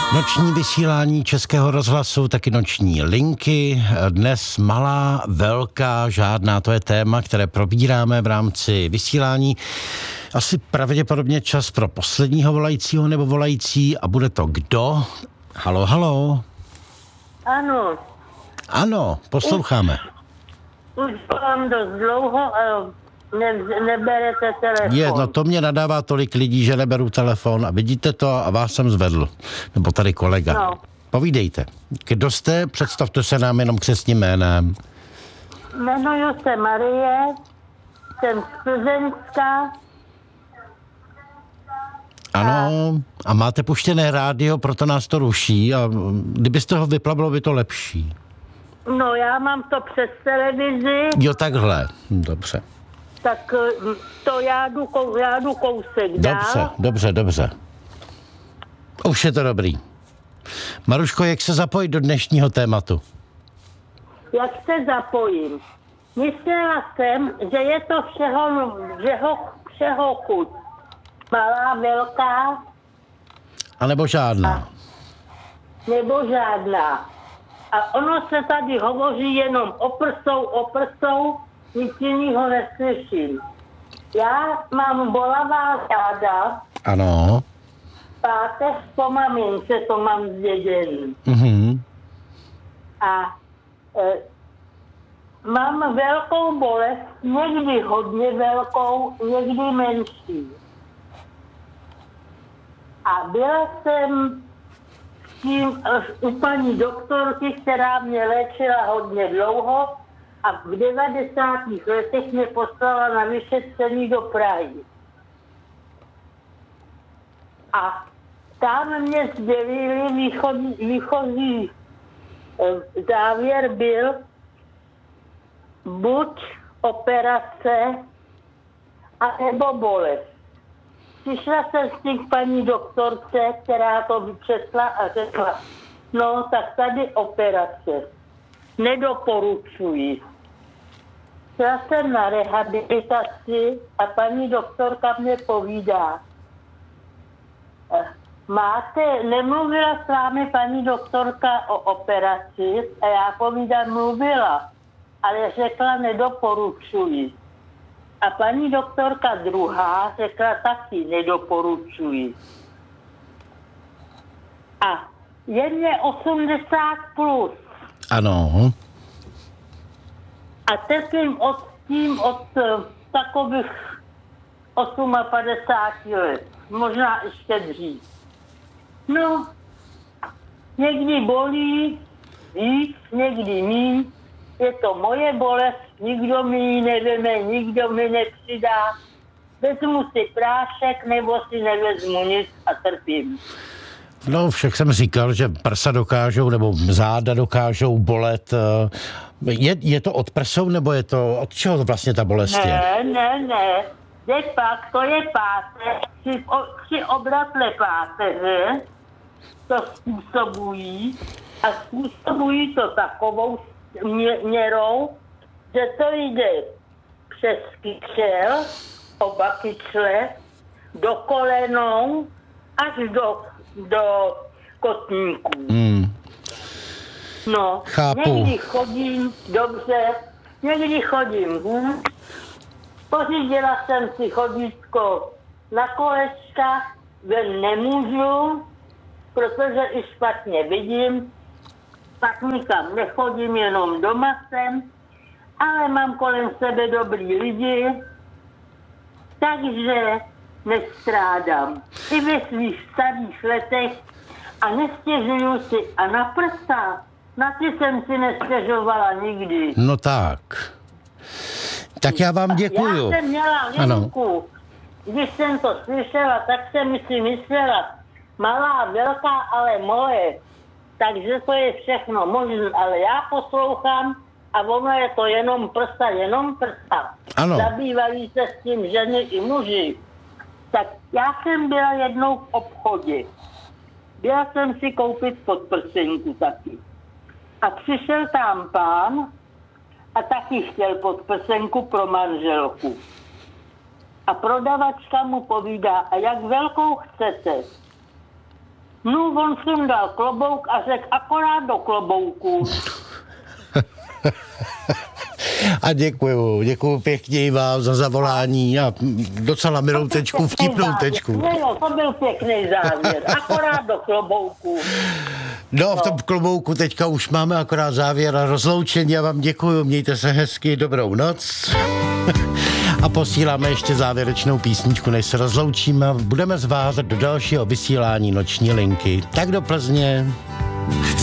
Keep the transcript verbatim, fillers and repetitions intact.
Noční vysílání Českého rozhlasu, taky noční linky. Dnes malá, velká, žádná, to je téma, které probíráme v rámci vysílání. Asi pravděpodobně čas pro posledního volajícího nebo volající a bude to kdo? Halo, halo. Ano. Ano, posloucháme. Už, už volám dost dlouho a ne, neberete telefon. Je, no to mě nadává tolik lidí, že neberu telefon a vidíte to a vás jsem zvedl. Nebo tady kolega. No. Povídejte. Kdo jste? Představte se nám jenom křestním jménem. Jmenuji se Marie, jsem z Plzeňska. Ano, a máte puštěné rádio, proto nás to ruší a kdybyste ho vypla, bylo by to lepší. No, já mám to přes televizi. Jo, takhle. Dobře. Tak to já jdu, kou, já jdu kousek dál. Dobře, dobře, dobře. Už je to dobrý. Maruško, jak se zapojit do dnešního tématu? Jak se zapojím? Myslela jsem, že je to všeho, všeho, všeho chuť. Malá, velká. A nebo žádná? A, nebo žádná. A ono se tady hovoří jenom o prsou, o prsou, nic jiného neslyším. Já mám bolavá záda. Ano. Páteř po mamince, to mám zděděný. Mhm. A e, mám velkou bolest, někdy hodně velkou, někdy menší. A byla jsem tím u paní doktorky, která mě léčila hodně dlouho a v devadesátých letech mě poslala na vyšetření do Prahy. A tam mě sdělili, výchozí, výchozí závěr byl buď operace, a nebo bolest. Přišla jsem s tím k paní doktorce, která to vyčetla a řekla, no tak tady operace. Nedoporučuji. Šla jsem na rehabilitaci a paní doktorka mě povídá, máte, nemluvila s vámi paní doktorka o operaci a já povídám, mluvila, ale řekla nedoporučuji. A paní doktorka druhá řekla taky nedoporučuji. A je mě osmdesát plus. Ano. A trpím od tím od takových padesát osm let. Možná ještě dřív. No, někdy bolí víc, někdy míň. Je to moje bolest, nikdo mi ji neveme, nikdo mi nepřidá. Vezmu si prášek, nebo si nevezmu nic a trpím. No, však jsem říkal, že prsa dokážou, nebo záda dokážou bolet. Je, je to od prsou, nebo je to, od čeho vlastně ta bolest je? Ne, ne, ne. De pak to je páteř, při, o, při obratle páteře to způsobují a způsobují to takovou měrou, že to jde přes kyčel, oba kyčle, do kolenou, až do, do kotníků. Hmm. No, Chápu. Někdy chodím dobře, někdy chodím hůř. Pořídila jsem si chodítko na kolečka, ven nemůžu, protože i špatně vidím. Pak nikam nechodím, jenom doma jsem, ale mám kolem sebe dobrý lidi, takže nestrádám. I ve svých starých letech a nestěžuju si. A na prsa, na ty jsem si nestěžovala nikdy. No tak. Tak já vám děkuju. Já jsem měla linku. Když jsem to slyšela, tak jsem si myslela, malá, velká, ale moje. Takže to je všechno možné, ale já poslouchám a ono je to jenom prsa, jenom prsa. Ano. Zabývají se s tím ženy i muži. Tak já jsem byla jednou v obchodě. Byla jsem si koupit podprsenku taky. A přišel tam pán a taky chtěl podprsenku pro manželku. A prodavačka mu povídá, a jak velkou chcete? No, on sundal klobouk a řekl akorát do klobouku. A děkuju, děkuju pěkně vám za zavolání a docela milou tečku, vtipnou tečku. No jo, to byl pěkný závěr, akorát do klobouku. No, v tom klobouku teďka už máme akorát závěr a rozloučení. Já vám děkuju, mějte se hezky, dobrou noc. A posíláme ještě závěrečnou písničku, než se rozloučíme. Budeme zvázat do dalšího vysílání Noční linky. Tak do Plzně.